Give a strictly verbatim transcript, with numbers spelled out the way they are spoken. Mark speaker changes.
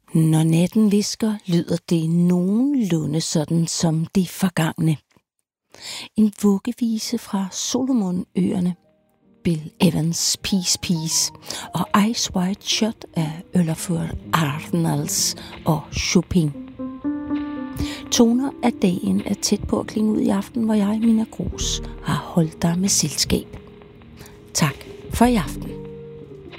Speaker 1: Når natten visker, lyder det nogenlunde sådan som det forgangne. En vuggevise fra Solomonøerne, Bill Evans' Peace Peace og Ice White Shot af Olafur Arnalds og Chopin. Toner af dagen er tæt på at klinge ud i aften, hvor jeg, Mina Grus, har holdt dig med selskab. Tak for i aften.